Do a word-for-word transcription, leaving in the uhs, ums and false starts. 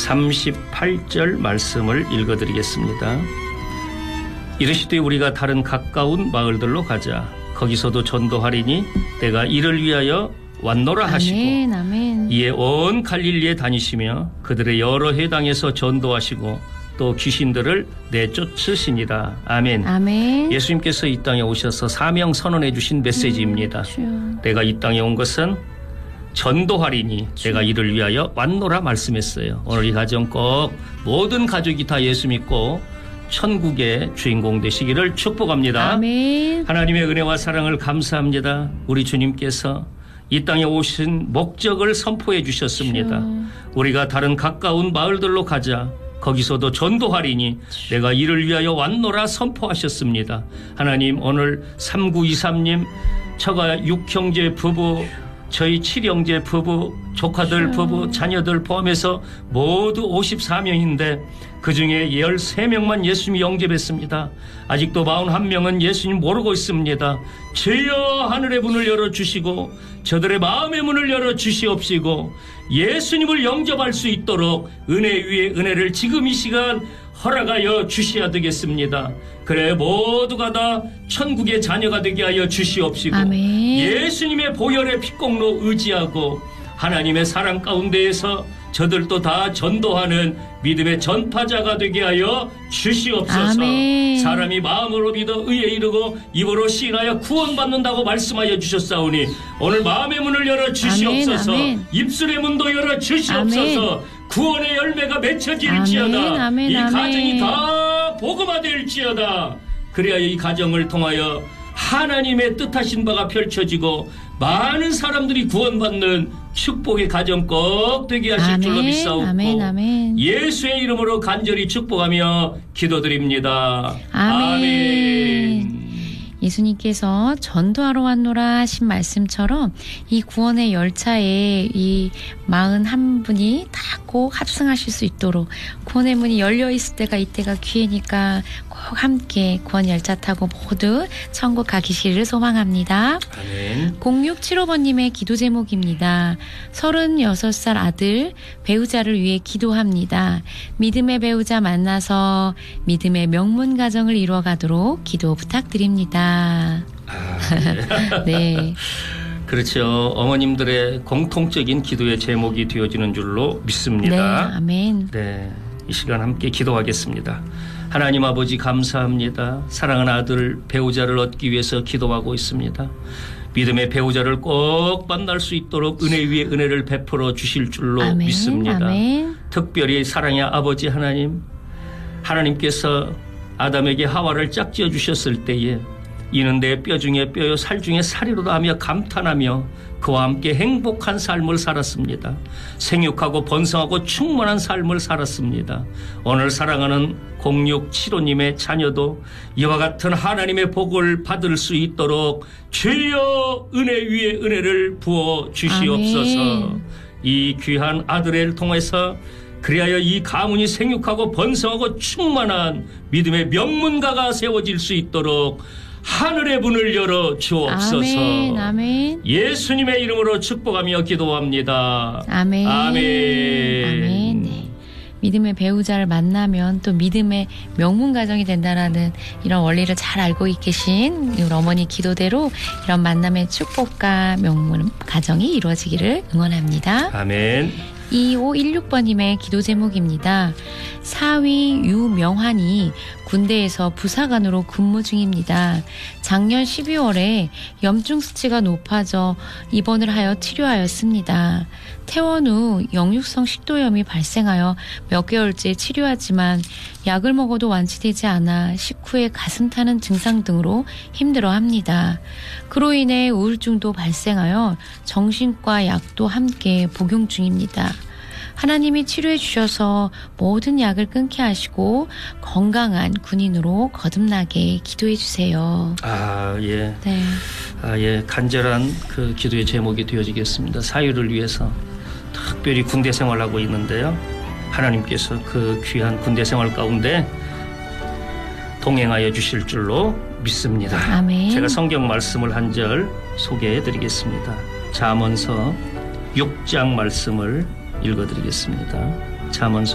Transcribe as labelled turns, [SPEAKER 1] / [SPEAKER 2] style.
[SPEAKER 1] 삼십팔 절 말씀을 읽어드리겠습니다. 이르시되 우리가 다른 가까운 마을들로 가자. 거기서도 전도하리니 내가 이를 위하여 왔노라 하시고
[SPEAKER 2] 아멘, 아멘.
[SPEAKER 1] 이에 온 갈릴리에 다니시며 그들의 여러 회당에서 전도하시고 또 귀신들을 내쫓으시니라. 아멘.
[SPEAKER 2] 아멘.
[SPEAKER 1] 예수님께서 이 땅에 오셔서 사명 선언해 주신 메시지입니다.
[SPEAKER 2] 음,
[SPEAKER 1] 내가 이 땅에 온 것은 전도하리니
[SPEAKER 2] 주여.
[SPEAKER 1] 내가 이를 위하여 왔노라 말씀했어요. 오늘 이 가정 꼭 모든 가족이 다 예수 믿고 천국의 주인공 되시기를 축복합니다.
[SPEAKER 2] 아멘.
[SPEAKER 1] 하나님의 은혜와 사랑을 감사합니다. 우리 주님께서 이 땅에 오신 목적을 선포해 주셨습니다.
[SPEAKER 2] 주여.
[SPEAKER 1] 우리가 다른 가까운 마을들로 가자. 거기서도 전도하리니 내가 이를 위하여 왔노라 선포하셨습니다. 하나님, 오늘 삼구이삼 님 처가 육 형제 부부, 저희 칠 형제 부부, 조카들 부부, 자녀들 포함해서 모두 오십사 명인데 그중에 십삼 명만 예수님이 영접했습니다. 아직도 사십일 명은 예수님 모르고 있습니다. 주여, 하늘의 문을 열어주시고 저들의 마음의 문을 열어주시옵시고 예수님을 영접할 수 있도록 은혜 위에 은혜를 지금 이 시간 허락하여 주셔야 되겠습니다. 그래 모두가 다 천국의 자녀가 되게 하여 주시옵시고
[SPEAKER 2] 아멘.
[SPEAKER 1] 예수님의 보혈의 피공로 의지하고 하나님의 사랑 가운데에서 저들도 다 전도하는 믿음의 전파자가 되게 하여 주시옵소서.
[SPEAKER 2] 아멘.
[SPEAKER 1] 사람이 마음으로 믿어 의에 이르고 입으로 시인하여 구원받는다고 말씀하여 주셨사오니 오늘 마음의 문을 열어 주시옵소서.
[SPEAKER 2] 아멘, 아멘.
[SPEAKER 1] 입술의 문도 열어 주시옵소서.
[SPEAKER 2] 아멘.
[SPEAKER 1] 구원의 열매가 맺혀질지어다.
[SPEAKER 2] 아멘, 아멘,
[SPEAKER 1] 이
[SPEAKER 2] 아멘.
[SPEAKER 1] 가정이 다 복음화될지어다. 그래야 이 가정을 통하여 하나님의 뜻하신 바가 펼쳐지고 많은 사람들이 구원받는 축복의 가정 꼭 되게 하실
[SPEAKER 2] 아멘,
[SPEAKER 1] 줄로 믿사옵고
[SPEAKER 2] 아멘, 아멘.
[SPEAKER 1] 예수의 이름으로 간절히 축복하며 기도드립니다.
[SPEAKER 2] 아멘.
[SPEAKER 1] 아멘.
[SPEAKER 2] 예수님께서 전도하러 왔노라 하신 말씀처럼 이 구원의 열차에 이 사십일 분이 다 꼭 합승하실 수 있도록 구원의 문이 열려 있을 때가 이때가 기회니까 꼭 함께 구원 열차 타고 모두 천국 가기시를 소망합니다.
[SPEAKER 1] 아멘.
[SPEAKER 2] 공육칠오 번님의 기도 제목입니다. 서른여섯 살 아들 배우자를 위해 기도합니다. 믿음의 배우자 만나서 믿음의 명문 가정을 이루어가도록 기도 부탁드립니다.
[SPEAKER 1] 아, 네.
[SPEAKER 2] 네.
[SPEAKER 1] 그렇죠. 어머님들의 공통적인 기도의 제목이 되어지는 줄로
[SPEAKER 2] 네,
[SPEAKER 1] 믿습니다.
[SPEAKER 2] 아멘.
[SPEAKER 1] 네, 이 시간 함께 기도하겠습니다. 하나님 아버지 감사합니다. 사랑하는 아들 배우자를 얻기 위해서 기도하고 있습니다. 믿음의 배우자를 꼭 만날 수 있도록 은혜 위에 은혜를 베풀어 주실 줄로
[SPEAKER 2] 아멘,
[SPEAKER 1] 믿습니다.
[SPEAKER 2] 아멘.
[SPEAKER 1] 특별히 사랑의 아버지 하나님, 하나님께서 아담에게 하와를 짝지어 주셨을 때에 이는 내 뼈 중에 뼈요 살 중에 살이로다 하며 감탄하며 그와 함께 행복한 삶을 살았습니다. 생육하고 번성하고 충만한 삶을 살았습니다. 오늘 사랑하는 공육칠오 님의 자녀도 이와 같은 하나님의 복을 받을 수 있도록 주여 은혜 위에 은혜를 부어 주시옵소서.
[SPEAKER 2] 아멘.
[SPEAKER 1] 이 귀한 아들을 통해서 그리하여 이 가문이 생육하고 번성하고 충만한 믿음의 명문가가 세워질 수 있도록 하늘의 문을 열어 주옵소서.
[SPEAKER 2] 아멘, 아멘.
[SPEAKER 1] 예수님의 이름으로 축복하며 기도합니다.
[SPEAKER 2] 아멘.
[SPEAKER 1] 아멘.
[SPEAKER 2] 아멘. 네. 믿음의 배우자를 만나면 또 믿음의 명문 가정이 된다라는 이런 원리를 잘 알고 계신 우리 어머니 기도대로 이런 만남의 축복과 명문 가정이 이루어지기를 응원합니다.
[SPEAKER 1] 아멘.
[SPEAKER 2] 이오일육 번님의 기도 제목입니다. 사위 유명환이 군대에서 부사관으로 근무 중입니다. 작년 십이월에 염증 수치가 높아져 입원을 하여 치료하였습니다. 퇴원 후 역류성 식도염이 발생하여 몇 개월째 치료하지만 약을 먹어도 완치되지 않아 식후에 가슴 타는 증상 등으로 힘들어합니다. 그로 인해 우울증도 발생하여 정신과 약도 함께 복용 중입니다. 하나님이 치료해 주셔서 모든 약을 끊게 하시고 건강한 군인으로 거듭나게 기도해 주세요.
[SPEAKER 1] 아, 예.
[SPEAKER 2] 네.
[SPEAKER 1] 아, 예. 간절한 그 기도의 제목이 되어지겠습니다. 사유를 위해서 특별히 군대 생활하고 있는데요. 하나님께서 그 귀한 군대 생활 가운데 동행하여 주실 줄로 믿습니다.
[SPEAKER 2] 아멘.
[SPEAKER 1] 제가 성경 말씀을 한 절 소개해 드리겠습니다. 잠언서 육 장 말씀을 읽어드리겠습니다. 잠언서